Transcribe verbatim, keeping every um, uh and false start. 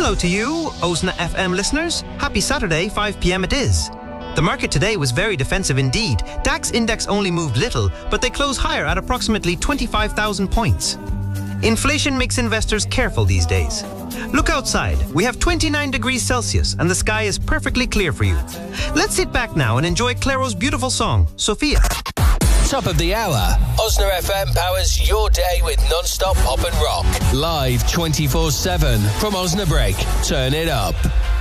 Hello to you, Osna F M listeners. Happy Saturday, five p m it is. The market today was very defensive indeed. DAX index only moved little, but they close higher at approximately twenty-five thousand points. Inflation makes investors careful these days. Look outside. We have twenty-nine degrees Celsius and the sky is perfectly clear for you. Let's sit back now and enjoy Clairo's beautiful song, Sophia. Top of the hour. Osna F M powers your day with non-stop pop and rock. Live twenty-four seven from Osnabrück. Turn it up.